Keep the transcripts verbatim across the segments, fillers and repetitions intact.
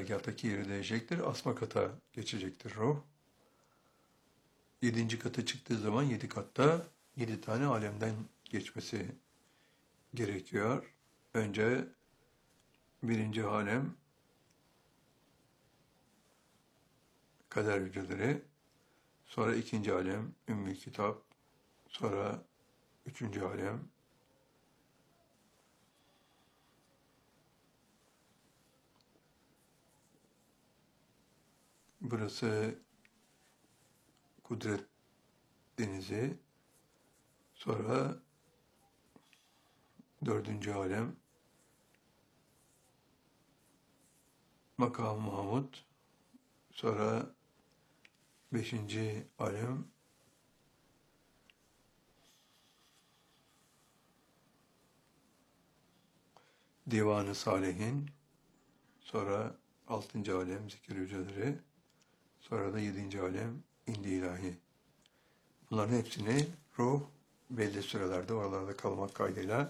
dergahtaki yeri değişecektir. Asma kata geçecektir ruh. Yedinci kata çıktığı zaman yedi katta yedi tane alemden geçmesi gerekiyor. Önce birinci alem kader hücreleri, sonra ikinci alem Ümmü Kitap, sonra üçüncü alem burası Kudret Denizi, sonra dördüncü alem Makam Mahmud, sonra beşinci alem Divan-ı Salihin, sonra altıncı alem zikir hücreleri, sonra da yedinci alem indi ilahi. Bunların hepsini ruh belli sürelerde oralarda kalmak kaydıyla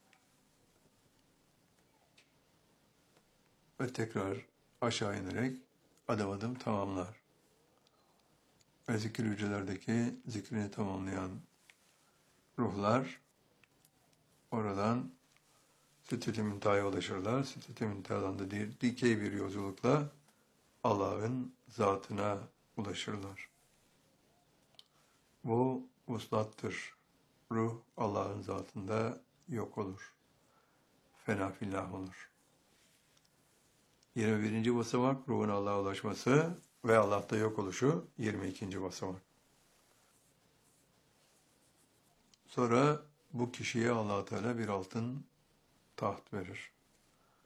ve tekrar aşağı inerek adım adım tamamlar. Ve zikir hücrelerdeki zikrini tamamlayan ruhlar oradan Siddeti Münteha'ya ulaşırlar. Siddeti Münteha'dan da dikey bir yolculukla Allah'ın zatına ulaşırlar. Bu vuslattır. Ruh Allah'ın zatında yok olur. Fena fillah olur. yirmi birinci basamak ruhun Allah'a ulaşması ve Allah'ta yok oluşu yirmi ikinci basamak. Sonra bu kişiye Allah Teala bir altın taht verir.